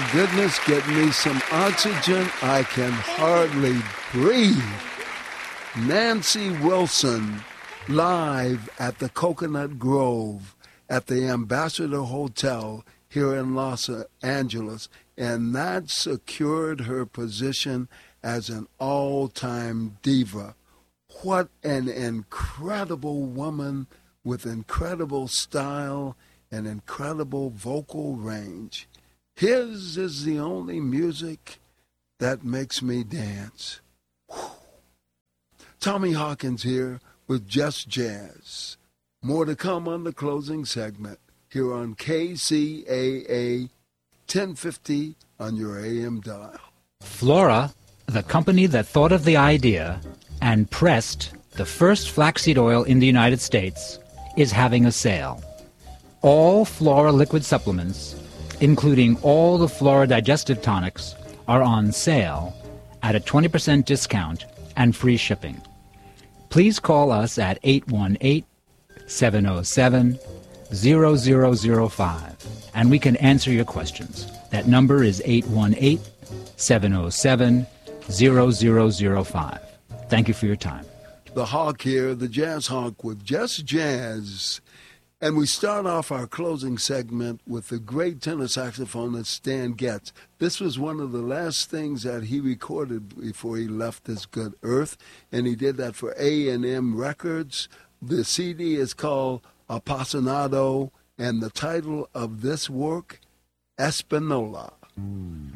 goodness, get me some oxygen. I can hardly breathe. Nancy Wilson, live at the Coconut Grove at the Ambassador Hotel here in Los Angeles, and that secured her position as an all-time diva. What an incredible woman with incredible style and incredible vocal range. His is the only music that makes me dance. Whew. Tommy Hawkins here with Just Jazz. More to come on the closing segment here on KCAA 1050 on your AM dial. Flora, the company that thought of the idea and pressed the first flaxseed oil in the United States, is having a sale. All Flora liquid supplements, including all the Flora digestive tonics, are on sale at a 20% discount and free shipping. Please call us at 818-707-0005 and we can answer your questions. That number is 818-707-0005. Thank you for your time. The Hawk here, the Jazz Hawk with Just Jazz. And we start off our closing segment with the great tenor saxophonist Stan Getz. This was one of the last things that he recorded before he left this good earth, and he did that for A&M Records. The CD is called Appassionado, and the title of this work, Espanola.